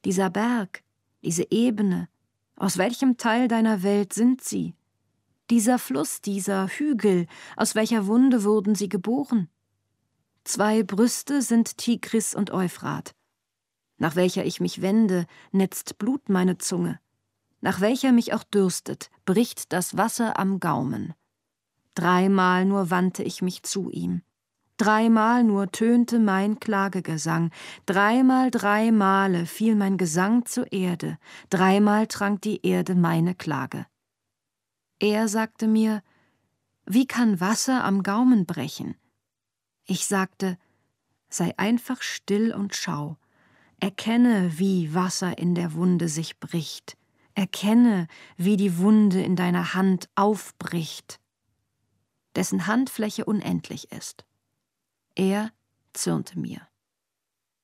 Dieser Berg, diese Ebene, aus welchem Teil deiner Welt sind sie? Dieser Fluss, dieser Hügel, aus welcher Wunde wurden sie geboren? 2 Brüste sind Tigris und Euphrat. Nach welcher ich mich wende, netzt Blut meine Zunge. Nach welcher mich auch dürstet, bricht das Wasser am Gaumen. 3-mal nur wandte ich mich zu ihm. 3-mal nur tönte mein Klagegesang. 3-mal 3 Male fiel mein Gesang zur Erde. 3-mal trank die Erde meine Klage. Er sagte mir, wie kann Wasser am Gaumen brechen? Ich sagte, sei einfach still und schau. Erkenne, wie Wasser in der Wunde sich bricht. Erkenne, wie die Wunde in deiner Hand aufbricht, dessen Handfläche unendlich ist. Er zürnte mir.